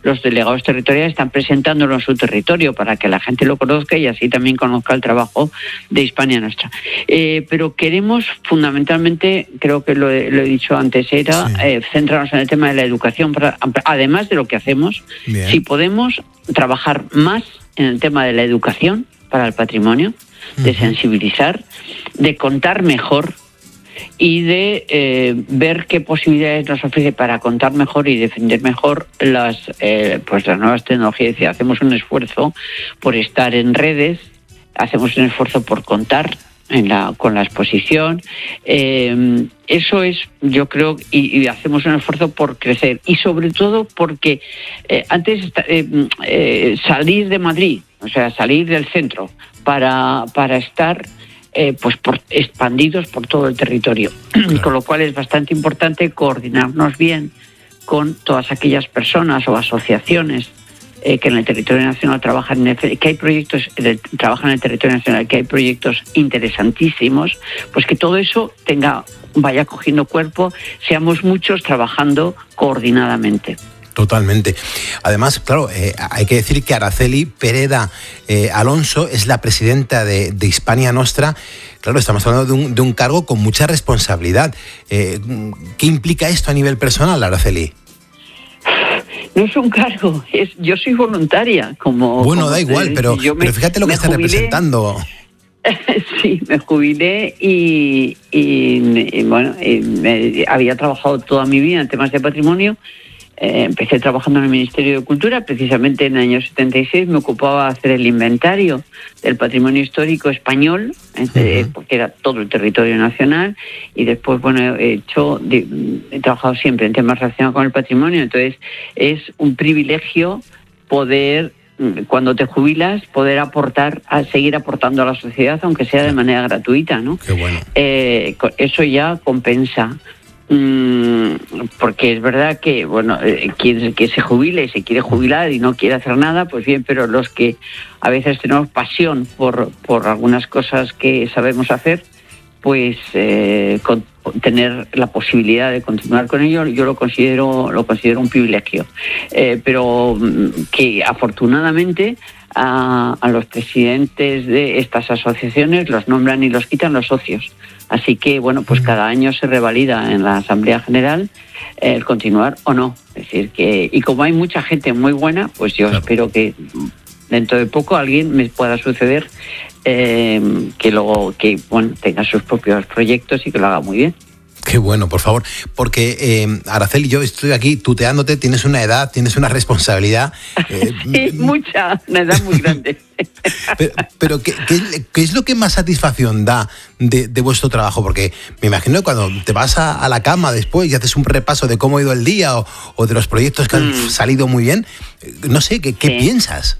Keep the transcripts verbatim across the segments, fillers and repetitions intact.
los delegados territoriales están presentándolo en su territorio para que la gente lo conozca y así también conozca el trabajo de Hispania Nostra. Eh, pero queremos fundamentalmente, creo que lo he, lo he dicho antes, era sí. eh, centrarnos en el tema de la educación, para, además de lo que hacemos, Bien. si podemos trabajar más en el tema de la educación para el patrimonio, uh-huh. de sensibilizar, de contar mejor y de eh, ver qué posibilidades nos ofrece para contar mejor y defender mejor las eh, pues las nuevas tecnologías. Hacemos un esfuerzo por estar en redes, hacemos un esfuerzo por contar en la, con la exposición. Eh, eso es, yo creo, y, y hacemos un esfuerzo por crecer. Y sobre todo porque eh, antes eh, eh, salir de Madrid, o sea, salir del centro para, para estar eh, pues por, expandidos por todo el territorio. Claro. Con lo cual es bastante importante coordinarnos bien con todas aquellas personas o asociaciones Eh, que en el territorio nacional trabajan, en el, que hay proyectos, de, trabajan en el territorio nacional, que hay proyectos interesantísimos, pues que todo eso tenga, vaya cogiendo cuerpo, seamos muchos trabajando coordinadamente. Totalmente. Además, claro, eh, hay que decir que Araceli Pereda eh, Alonso es la presidenta de, de Hispania Nostra. Claro, estamos hablando de un, de un cargo con mucha responsabilidad. Eh, ¿Qué implica esto a nivel personal, Araceli? No es un cargo, es yo soy voluntaria. Como Bueno, como da igual, te, pero, me, pero fíjate lo que está jubilé, representando. Sí, me jubilé y, y, y bueno, y me, había trabajado toda mi vida en temas de patrimonio. Eh, empecé trabajando en el Ministerio de Cultura, precisamente en el año setenta y seis me ocupaba de hacer el inventario del patrimonio histórico español, eh, uh-huh. porque era todo el territorio nacional, y después, bueno, he hecho, de, he trabajado siempre en temas relacionados con el patrimonio, entonces es un privilegio poder, cuando te jubilas, poder aportar, a seguir aportando a la sociedad, aunque sea de manera gratuita, ¿no? Qué bueno. Eh, eso ya compensa. Porque es verdad que, bueno, eh, quien que se jubile y se quiere jubilar y no quiere hacer nada, pues bien, pero los que a veces tenemos pasión por, por algunas cosas que sabemos hacer, pues eh, con, tener la posibilidad de continuar con ello, yo lo considero, lo considero un privilegio. Eh, pero que afortunadamente a, a los presidentes de estas asociaciones los nombran y los quitan los socios. Así que, bueno, pues cada año se revalida en la Asamblea General el continuar o no. Es decir, que y como hay mucha gente muy buena, pues yo claro. espero que dentro de poco alguien me pueda suceder eh, que luego que bueno, tenga sus propios proyectos y que lo haga muy bien. Qué bueno, por favor, porque eh, Araceli, yo estoy aquí tuteándote, tienes una edad, tienes una responsabilidad. Eh, sí, mucha, una edad muy grande. Pero, pero ¿qué, qué, ¿qué es lo que más satisfacción da de, de vuestro trabajo? Porque me imagino que cuando te vas a, a la cama después y haces un repaso de cómo ha ido el día o, o de los proyectos que han mm. salido muy bien, no sé, ¿qué, qué sí. piensas?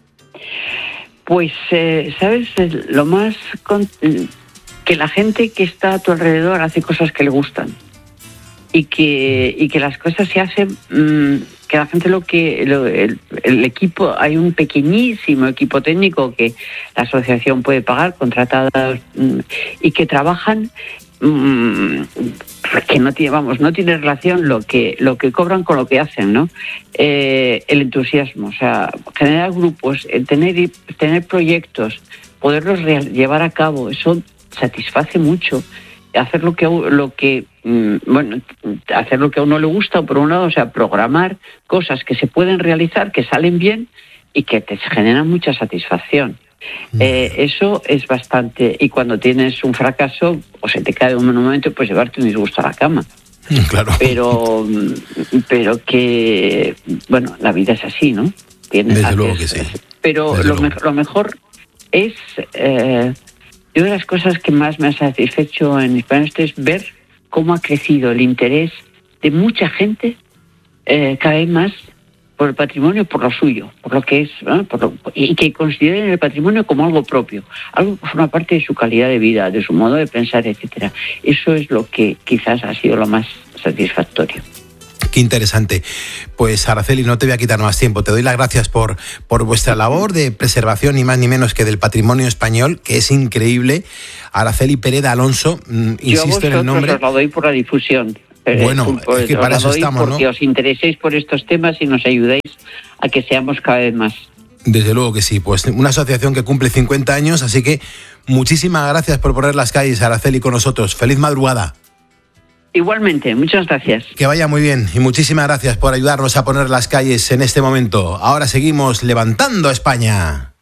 Pues, eh, ¿sabes? Lo más... Con... que la gente que está a tu alrededor hace cosas que le gustan y que y que las cosas se hacen mmm, que la gente lo que lo, el, el equipo hay un pequeñísimo equipo técnico que la asociación puede pagar contratadas mmm, y que trabajan mmm, que no tiene vamos no tiene relación lo que lo que cobran con lo que hacen, ¿no? Eh, el entusiasmo, o sea, generar grupos, tener tener proyectos, poderlos real, llevar a cabo, eso satisface mucho. Hacer lo que lo que bueno hacer lo que a uno le gusta, por un lado, o sea, programar cosas que se pueden realizar, que salen bien y que te generan mucha satisfacción. Mm. Eh, eso es bastante. Y cuando tienes un fracaso o se te cae un momento, pues llevarte un disgusto a la cama. Claro. Pero pero que bueno, la vida es así, ¿no? Tienes, Desde haces, luego que sí. Pero lo, me, lo mejor es eh, y una de las cosas que más me ha satisfecho en Hispania Nostra es ver cómo ha crecido el interés de mucha gente eh, cada vez más por el patrimonio, por lo suyo, por lo que es, ¿no? por lo, y que consideren el patrimonio como algo propio, algo que forma parte de su calidad de vida, de su modo de pensar, etcétera. Eso es lo que quizás ha sido lo más satisfactorio. Qué interesante. Pues Araceli, no te voy a quitar más tiempo. Te doy las gracias por, por vuestra labor de preservación, ni más ni menos que del patrimonio español, que es increíble. Araceli Pereda Alonso, mmm, insisto en el nombre. Yo a vosotros os lo doy por la difusión. Bueno, pues, es que para eso estamos, porque ¿no? os intereséis por estos temas y nos ayudéis a que seamos cada vez más. Desde luego que sí, pues una asociación que cumple cincuenta años, así que muchísimas gracias por poner las calles, Araceli, con nosotros. Feliz madrugada. Igualmente, muchas gracias. Que vaya muy bien y muchísimas gracias por ayudarnos a poner las calles en este momento. Ahora seguimos levantando a España.